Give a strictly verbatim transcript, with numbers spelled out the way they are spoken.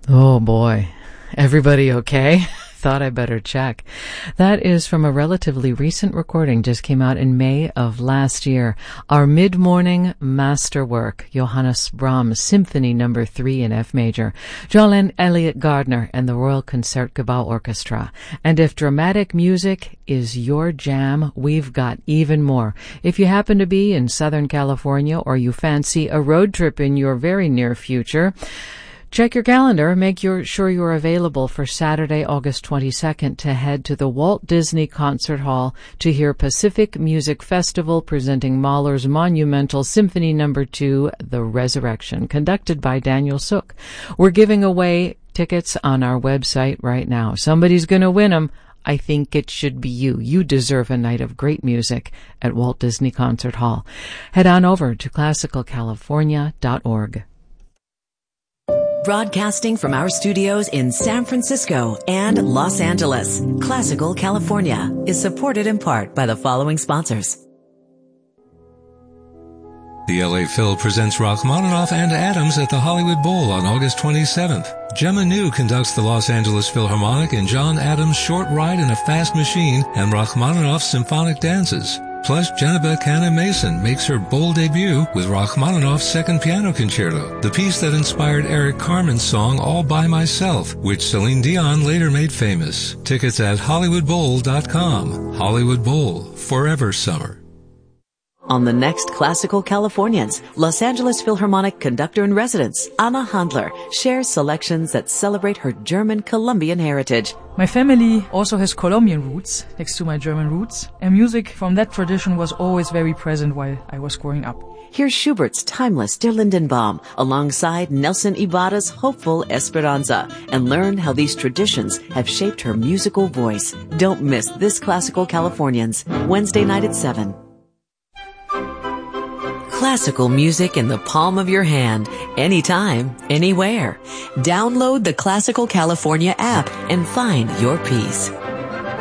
Oh boy. Everybody okay? Thought I better check. That is from a relatively recent recording, just came out in May of last year. Our mid-morning masterwork, Johannes Brahms Symphony Number three in F major, Jolene Elliott Gardner and the Royal Concertgebouw Orchestra. And if dramatic music is your jam, we've got even more. If you happen to be in Southern California or you fancy a road trip in your very near future, check your calendar. Make your, sure you're available for Saturday, August twenty-second to head to the Walt Disney Concert Hall to hear Pacific Music Festival presenting Mahler's monumental Symphony Number two, The Resurrection, conducted by Daniel Sook. We're giving away tickets on our website right now. Somebody's going to win them. I think it should be you. You deserve a night of great music at Walt Disney Concert Hall. Head on over to classical california dot org. Broadcasting from our studios in San Francisco and Los Angeles, Classical California is supported in part by the following sponsors. The L A Phil presents Rachmaninoff and Adams at the Hollywood Bowl on August twenty-seventh. Gemma New conducts the Los Angeles Philharmonic in John Adams' Short Ride in a Fast Machine and Rachmaninoff's Symphonic Dances. Plus, Genevieve Canna Mason makes her bold debut with Rachmaninoff's Second Piano Concerto, the piece that inspired Eric Carmen's song All By Myself, which Celine Dion later made famous. Tickets at hollywood bowl dot com. Hollywood Bowl, forever summer. On the next Classical Californians, Los Angeles Philharmonic conductor-in-residence Anna Handler shares selections that celebrate her German-Colombian heritage. My family also has Colombian roots, next to my German roots, and music from that tradition was always very present while I was growing up. Here's Schubert's timeless Der Lindenbaum alongside Nelson Ibarra's hopeful Esperanza, and learn how these traditions have shaped her musical voice. Don't miss this Classical Californians, Wednesday night at seven. Classical music in the palm of your hand, anytime, anywhere. Download the Classical California app and find your peace.